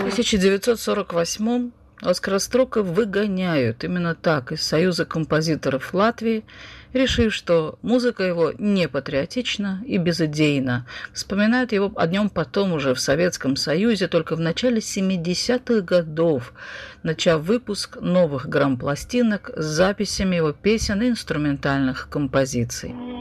1948-м Оскара Строка выгоняют именно так из Союза композиторов Латвии, решив, что музыка его не патриотична и безыдейна. Вспоминают его о нем потом уже в Советском Союзе, только в начале 70-х годов, начав выпуск новых грампластинок с записями его песен и инструментальных композиций.